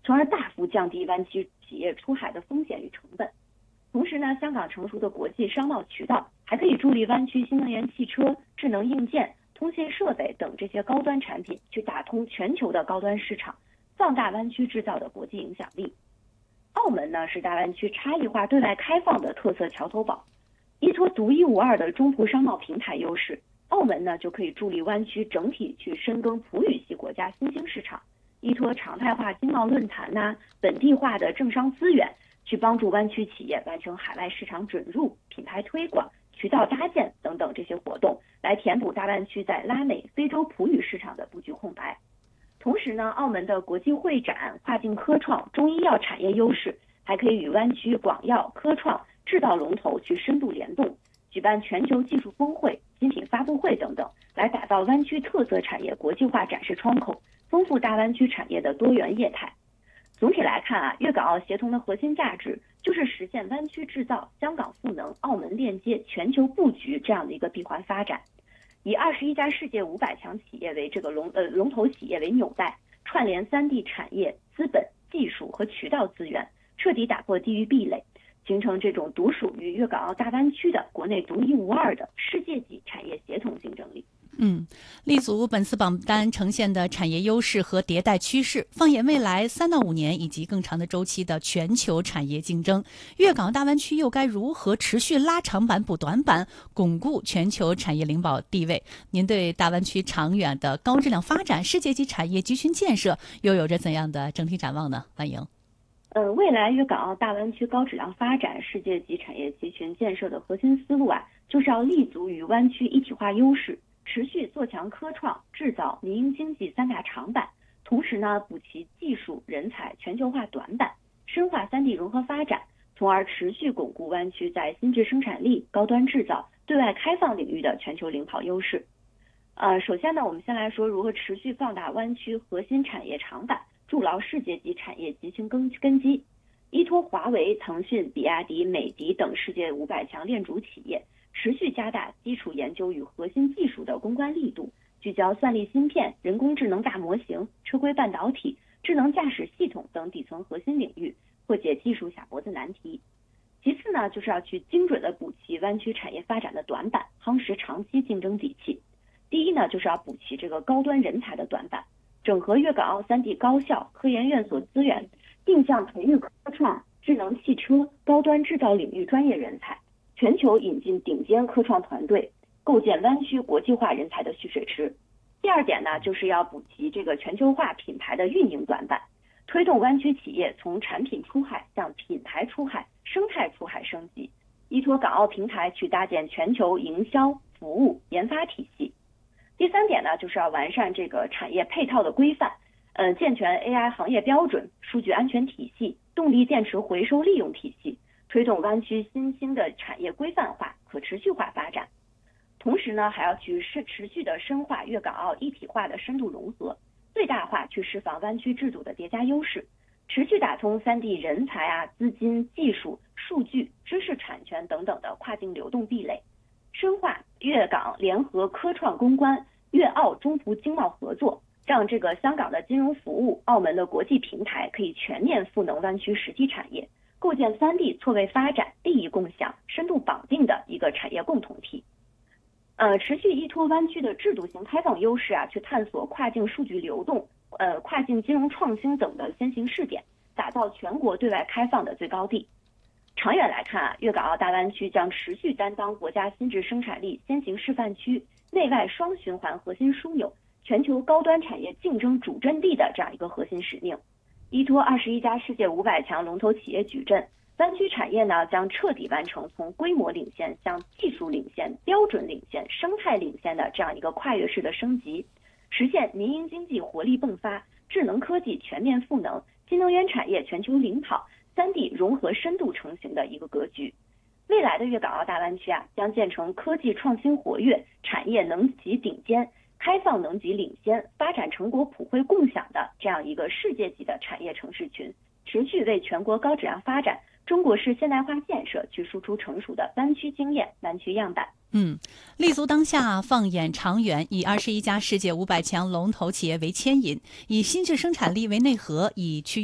从而大幅降低湾区企业出海的风险与成本。同时呢，香港成熟的国际商贸渠道还可以助力湾区新能源汽车、智能硬件、通信设备等这些高端产品去打通全球的高端市场，放大湾区制造的国际影响力。澳门呢是大湾区差异化对外开放的特色桥头堡，依托独一无二的中葡商贸平台优势，澳门呢就可以助力湾区整体去深耕葡语系国家新兴市场，依托常态化经贸论坛本地化的政商资源，去帮助湾区企业完成海外市场准入、品牌推广、渠道搭建等等这些活动，来填补大湾区在拉美、非洲葡语市场的布局空白。同时呢，澳门的国际会展、跨境科创、中医药产业优势，还可以与湾区广药、科创、制造龙头去深度联动，举办全球技术峰会、新品发布会等等，来打造湾区特色产业国际化展示窗口，丰富大湾区产业的多元业态。总体来看粤港澳协同的核心价值就是实现湾区制造、香港赋能、澳门链接、全球布局这样的一个闭环发展。以21家世界500强企业为这个龙头企业为纽带，串联3地产业、资本、技术和渠道资源，彻底打破地域壁垒，形成这种独属于粤港澳大湾区的国内独一无二的世界级产业协同竞争力。 立足本次榜单呈现的产业优势和迭代趋势，放眼未来3到5年以及更长的周期的全球产业竞争，粤港澳大湾区又该如何持续拉长板补短板，巩固全球产业领保地位？您对大湾区长远的高质量发展、世界级产业集群建设又有着怎样的整体展望呢？欢迎。 未来粤港澳大湾区高质量发展、世界级产业集群建设的核心思路就是要立足于湾区一体化优势，持续做强科创、制造、民营经济3大长板，同时呢补齐技术、人才全球化短板，深化3地融合发展，从而持续巩固湾区在新质生产力、高端制造、对外开放领域的全球领跑优势。首先呢，我们先来说如何持续放大湾区核心产业长板，筑牢世界级产业集群根基。依托华为、腾讯、比亚迪、美的等世界500强链主企业，持续加大基础研究与核心技术的攻关力度，聚焦算力芯片、人工智能大模型、车规半导体、智能驾驶系统等底层核心领域，破解技术卡脖子难题。其次呢，就是要去精准的补齐湾区产业发展的短板，夯实长期竞争底气。第一呢，就是要补齐这个高端人才的短板，整合粤港澳3地高校、科研院所资源，定向培育科创、智能汽车、高端制造领域专业人才，全球引进顶尖科创团队，构建湾区国际化人才的蓄水池。第二点呢，就是要补齐这个全球化品牌的运营短板，推动湾区企业从产品出海向品牌出海、生态出海升级，依托港澳平台去搭建全球营销、服务、研发体系。第三点呢，就是要完善这个产业配套的规范，健全 AI 行业标准、数据安全体系、动力电池回收利用体系，推动湾区新兴的产业规范化、可持续化发展。同时呢，还要去持续的深化粤港澳一体化的深度融合，最大化去释放湾区制度的叠加优势，持续打通3地人才资金、技术、数据、知识产权等等的跨境流动壁垒，深化粤港联合科创攻关、粤澳中葡经贸合作，让这个香港的金融服务、澳门的国际平台可以全面赋能湾区实体产业，构建3地错位发展、利益共享、深度绑定的一个产业共同体。持续依托湾区的制度性开放优势去探索跨境数据流动、跨境金融创新等的先行试点，打造全国对外开放的最高地。长远来看粤港澳大湾区将持续担当国家新质生产力先行示范区、内外双循环核心枢纽、全球高端产业竞争主阵地的这样一个核心使命。依托21家世界500强龙头企业矩阵，湾区产业呢将彻底完成从规模领先向技术领先、标准领先、生态领先的这样一个跨越式的升级，实现民营经济活力迸发、智能科技全面赋能、新能源产业全球领跑、3地融合深度成型的一个格局。未来的粤港澳大湾区将建成科技创新活跃、产业能级顶尖、开放能级领先、发展成果普惠共享的这样一个世界级的产业城市群，持续为全国高质量发展、中国式现代化建设去输出成熟的湾区经验、湾区样板。 立足当下，放眼长远，以21家世界500强龙头企业为牵引，以新质生产力为内核，以区域